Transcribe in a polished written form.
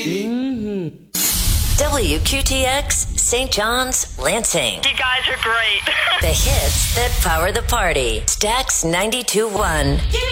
WQTX, St. John's, Lansing. You guys are great. The hits that power the party. Stax 92.1.